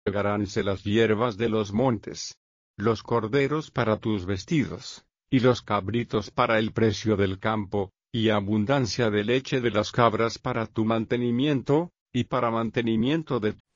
Segaránse las hierbas de los montes, los corderos para tus vestidos, y los cabritos para el precio del campo, y abundancia de leche de las cabras para tu mantenimiento, y para mantenimiento de